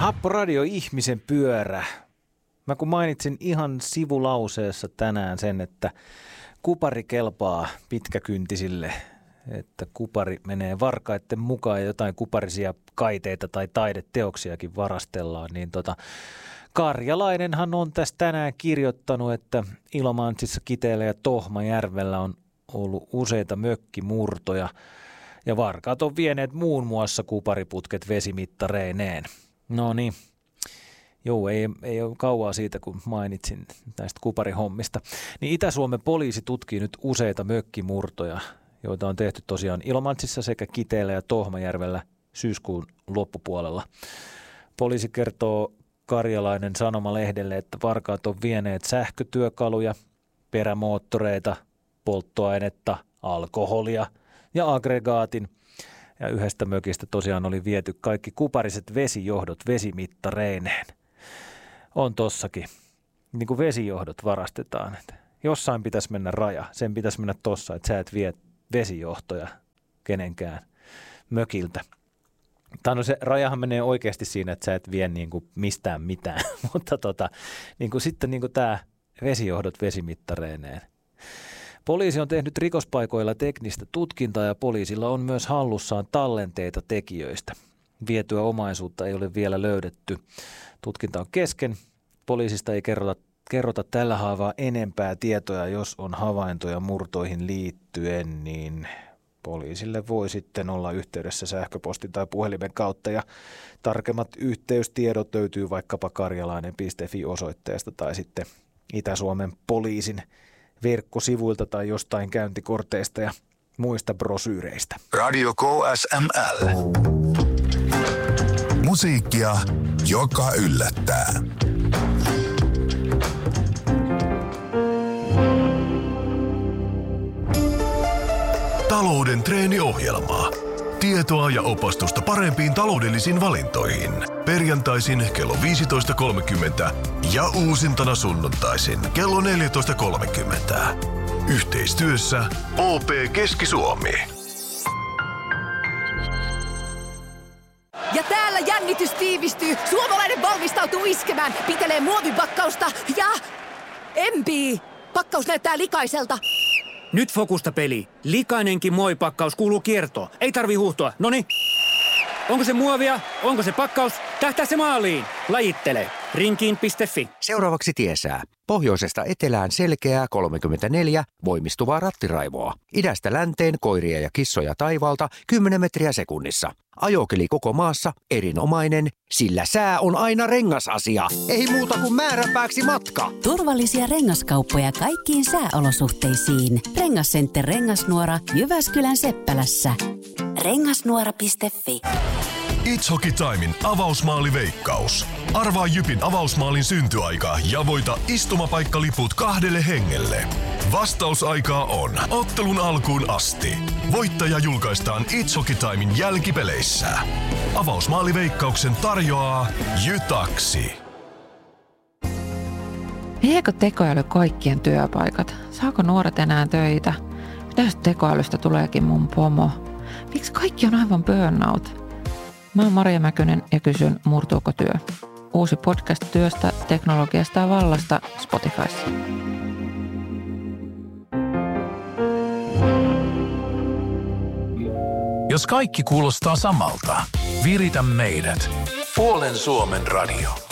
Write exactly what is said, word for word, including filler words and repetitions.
Happo Radio, ihmisen pyörä. Mä kun mainitsin ihan sivulauseessa tänään sen, että kupari kelpaa pitkäkyntisille, että kupari menee varkaitten mukaan ja jotain kuparisia kaiteita tai taideteoksiakin varastellaan, niin tota, Karjalainenhan on tässä tänään kirjoittanut, että Ilomantsissa, Kiteellä ja Tohmajärvellä on ollut useita mökkimurtoja ja varkaat on vieneet muun muassa kupariputket vesimmittareineen. No niin, joo, ei, ei ole kauaa siitä, kun mainitsin näistä kuparihommista. Niin Itä-Suomen poliisi tutkii nyt useita mökkimurtoja, joita on tehty tosiaan Ilomantsissa sekä Kiteellä ja Tohmajärvellä syyskuun loppupuolella. Poliisi kertoo Karjalainen Sanomalehdelle, että varkaat on vieneet sähkötyökaluja, perämoottoreita, polttoainetta, alkoholia ja aggregaatin. Ja yhdestä mökistä tosiaan oli viety kaikki kupariset vesijohdot vesimittaireineen. On tossakin. Niin kuin vesijohdot varastetaan. Että jossain pitäisi mennä raja. Sen pitäisi mennä tossa, että sä et vie vesijohtoja kenenkään mökiltä. Tai no se rajahan menee oikeasti siinä, että sä et vie niin kuin mistään mitään. Mutta tota, niin kuin sitten niin kuin tämä vesijohdot vesimittaireineen. Poliisi on tehnyt rikospaikoilla teknistä tutkintaa ja poliisilla on myös hallussaan tallenteita tekijöistä. Vietyä omaisuutta ei ole vielä löydetty. Tutkinta on kesken. Poliisista ei kerrota, kerrota tällä haavaa enempää tietoja, jos on havaintoja murtoihin liittyen, niin poliisille voi sitten olla yhteydessä sähköpostin tai puhelimen kautta ja tarkemmat yhteystiedot löytyy vaikkapa karjalainen piste fi osoitteesta tai sitten Itä-Suomen poliisin verkkosivuilta tai jostain käyntikorteista ja muista brosyyreistä. Radio K S M L. Musiikkia, joka yllättää. Talouden treeniohjelma. Tietoa ja opastusta parempiin taloudellisiin valintoihin. Perjantaisin kello viisitoista kolmekymmentä ja uusintana sunnuntaisin kello neljätoista kolmekymmentä. Yhteistyössä O P Keski-Suomi. Ja täällä jännitys tiivistyy. Suomalainen valmistautuu iskemään. Pitelee muovipakkausta ja empii. Pakkaus näyttää likaiselta. Nyt fokusta peli. Likainenkin muovipakkaus kuuluu kiertoon. Ei tarvi huuhtoa. Noniin. Onko se muovia? Onko se pakkaus? Tähtää se maaliin. Lajittele. Rinkiin piste fi. Seuraavaksi tiesää. Pohjoisesta etelään selkeää kolmekymmentäneljä, voimistuvaa rattiraivoa. Idästä länteen koiria ja kissoja taivaalta kymmenen metriä sekunnissa. Ajokeli koko maassa erinomainen, sillä sää on aina rengasasia. Ei muuta kuin määränpääksi matka. Turvallisia rengaskauppoja kaikkiin sääolosuhteisiin. Rengascenter Rengasnuora Jyväskylän Seppälässä. rengasnuora piste fi. It's Hockey Timein avausmaaliveikkaus. Arvaa Jypin avausmaalin syntyaika ja voita istumapaikkaliput kahdelle hengelle. Vastausaikaa on ottelun alkuun asti. Voittaja julkaistaan It's Hockey Timein jälkipeleissä. Avausmaaliveikkauksen tarjoaa Jytaksi. Viekö tekoäly kaikkien työpaikat? Saako nuoret enää töitä? Mitäs tekoälystä tuleekin mun pomo? Miksi kaikki on aivan burnout? Mä oon Maria Mäkynen ja kysyn, murtuuko työ? Uusi podcast työstä, teknologiasta ja vallasta Spotifyssa. Jos kaikki kuulostaa samalta, viritä meidät. Puolen Suomen radio.